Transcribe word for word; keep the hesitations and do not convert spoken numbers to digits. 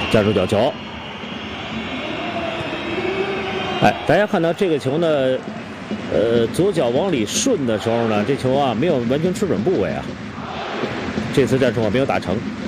夹住角球。哎，大家看到这个球呢，呃，左脚往里顺的时候呢，这球啊没有完全吃准部位啊。这次战术啊没有打成。